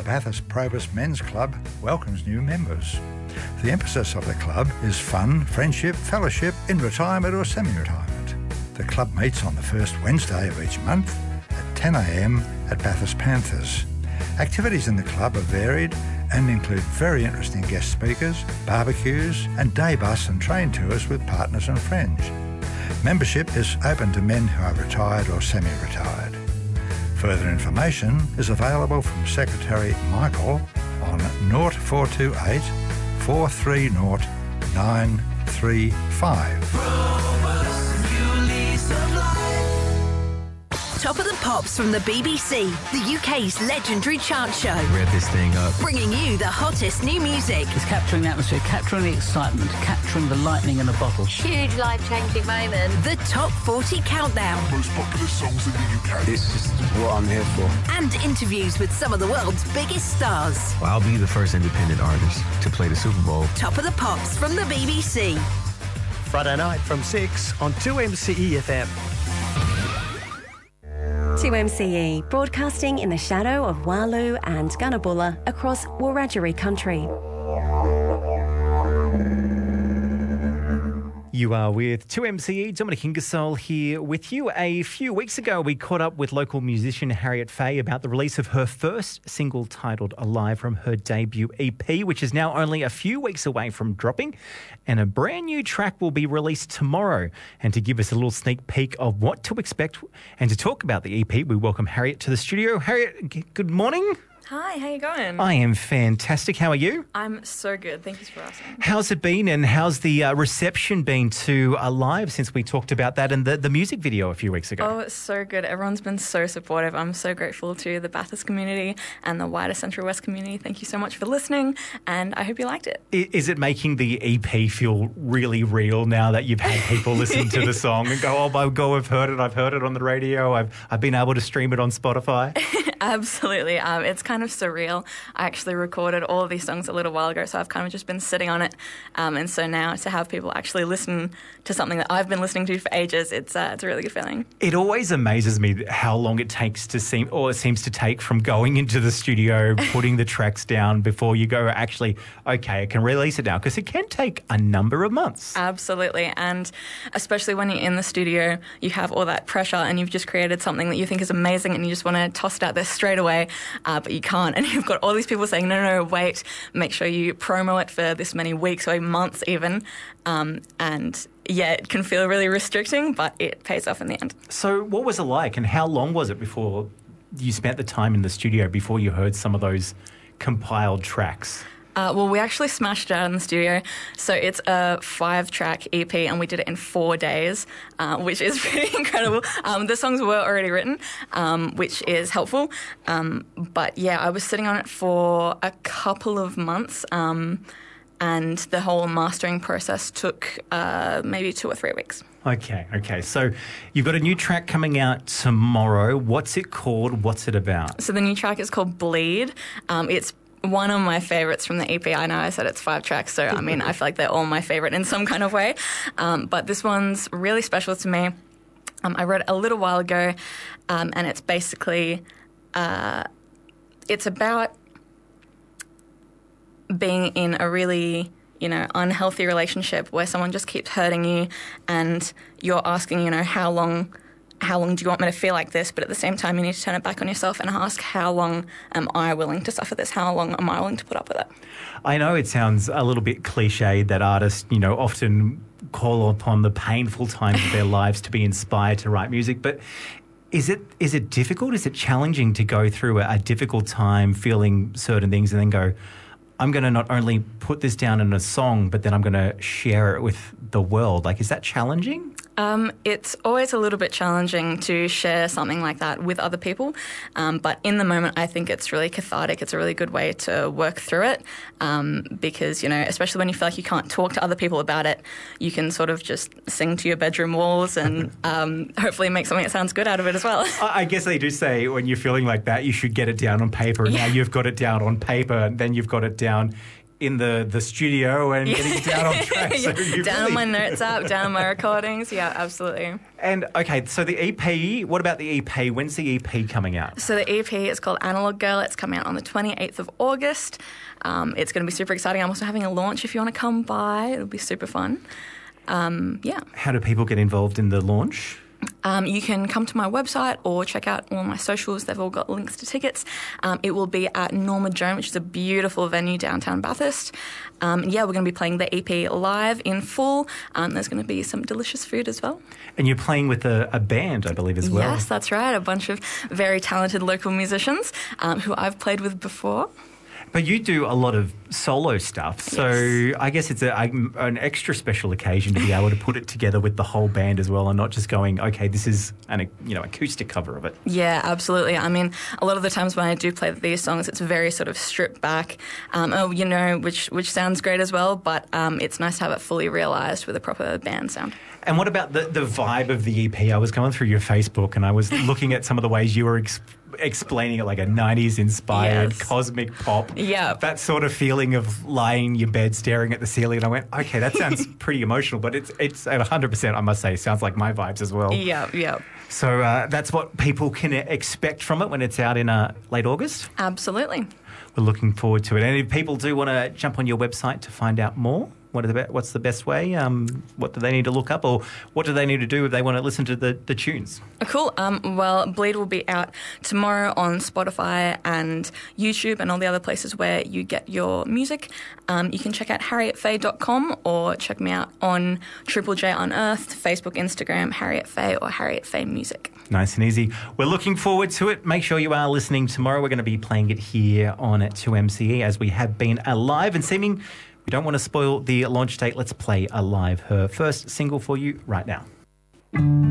Bathurst Probus Men's Club welcomes new members. The emphasis of the club is fun, friendship, fellowship in retirement or semi-retirement. The club meets on the first Wednesday of each month at 10 a.m. at Bathurst Panthers. Activities in the club are varied and include very interesting guest speakers, barbecues and day bus and train tours with partners and friends. Membership is open to men who are retired or semi-retired. Further information is available from Secretary Michael on 0428 430 935. Top of the Pops from the BBC, the UK's legendary chart show. Rev this thing up. Bringing you the hottest new music. It's capturing the atmosphere, capturing the excitement, capturing the lightning in a bottle. Huge life-changing moment. The Top 40 Countdown. Most popular songs in the UK. This is what I'm here for. And interviews with some of the world's biggest stars. Well, I'll be the first independent artist to play the Super Bowl. Top of the Pops from the BBC. Friday night from 6 on 2MCE FM. 2MCE, broadcasting in the shadow of Walu and Gunnabulla across Wiradjuri country. You are with 2MCE, Dominic Ingersoll here with you. A few weeks ago, we caught up with local musician Harriet Faye about the release of her first single titled Alive from her debut EP, which is now only a few weeks away from dropping. And a brand new track will be released tomorrow. And to give us a little sneak peek of what to expect and to talk about the EP, we welcome Harriet to the studio. Harriet, good morning. Hi, how you going? I am fantastic. How are you? I'm so good. Thank you for asking. How's it been and how's the reception been to Alive since we talked about that and the music video a few weeks ago? Oh, it's so good. Everyone's been so supportive. I'm so grateful to the Bathurst community and the wider Central West community. Thank you so much for listening and I hope you liked it. Is it making the EP feel really real now that you've had people listen to the song and go, oh my God, I've heard it on the radio, I've been able to stream it on Spotify? Absolutely. It's kind of surreal. I actually recorded all of these songs a little while ago, so I've kind of just been sitting on it. And so now to have people actually listen to something that I've been listening to for ages, it's a really good feeling. It always amazes me how long it takes it seems to take from going into the studio, putting the tracks down before you go, actually, okay, I can release it now, because it can take a number of months. Absolutely. And especially when you're in the studio, you have all that pressure and you've just created something that you think is amazing and you just want to toss it out there straight away, but you can't. And you've got all these people saying, no, wait, make sure you promo it for this many weeks or months even. And yeah, it can feel really restricting, but it pays off in the end. So what was it like and how long was it before you spent the time in the studio before you heard some of those compiled tracks? Well, we actually smashed it out in the studio. So it's a 5-track EP and we did it in 4 days, which is pretty incredible. The songs were already written, which is helpful. But yeah, I was sitting on it for a couple of months and the whole mastering process took maybe 2 or 3 weeks. Okay. So you've got a new track coming out tomorrow. What's it called? What's it about? So the new track is called Bleed. It's one of my favourites from the EP. I know I said it's 5 tracks, so I mean, I feel like they're all my favourite in some kind of way. But this one's really special to me. I wrote it a little while ago, and it's basically, it's about being in a really, unhealthy relationship where someone just keeps hurting you and you're asking, how long do you want me to feel like this? But at the same time, you need to turn it back on yourself and ask, how long am I willing to suffer this? How long am I willing to put up with it? I know it sounds a little bit cliched that artists, often call upon the painful times of their lives to be inspired to write music, but is it difficult? Is it challenging to go through a difficult time feeling certain things and then go, I'm going to not only put this down in a song, but then I'm going to share it with the world? Like, is that challenging? It's always a little bit challenging to share something like that with other people. But in the moment, I think it's really cathartic. It's a really good way to work through it because, especially when you feel like you can't talk to other people about it, you can sort of just sing to your bedroom walls and hopefully make something that sounds good out of it as well. I guess they do say when you're feeling like that, you should get it down on paper. And now you've got it down on paper and then you've got it down in the studio and getting down on track. So down on my notes app, down on my recordings. Yeah, absolutely. And, okay, so the EP, what about the EP? When's the EP coming out? So the EP is called Analog Girl. It's coming out on the 28th of August. It's going to be super exciting. I'm also having a launch if you want to come by. It'll be super fun. Yeah. How do people get involved in the launch? You can come to my website or check out all my socials. They've all got links to tickets. It will be at Norma Joan, which is a beautiful venue downtown Bathurst. We're going to be playing the EP live in full. There's going to be some delicious food as well. And you're playing with a band, I believe, as well. Yes, that's right. A bunch of very talented local musicians who I've played with before. But you do a lot of solo stuff, so yes. I guess it's an extra special occasion to be able to put it together with the whole band as well, and not just going, okay, this is an acoustic cover of it. Yeah, absolutely. I mean, a lot of the times when I do play these songs, it's very sort of stripped back, which sounds great as well, but it's nice to have it fully realised with a proper band sound. And what about the vibe of the EP? I was going through your Facebook and I was looking at some of the ways you were explaining it, like a 90s inspired cosmic pop. Yeah. That sort of feeling of lying in your bed staring at the ceiling. And I went, okay, that sounds pretty emotional, but it's 100%, I must say, sounds like my vibes as well. Yeah. So that's what people can expect from it when it's out in late August? Absolutely. We're looking forward to it. And if people do want to jump on your website to find out more, what's the best way? What do they need to look up, or what do they need to do if they want to listen to the tunes? Cool. Bleed will be out tomorrow on Spotify and YouTube and all the other places where you get your music. You can check out harrietfaye.com or check me out on Triple J Unearthed, Facebook, Instagram, Harriet Faye or Harriet Faye Music. Nice and easy. We're looking forward to it. Make sure you are listening tomorrow. We're going to be playing it here on 2MCE as we have been live and seeming. We don't want to spoil the launch date. Let's play Alive, her first single for you right now.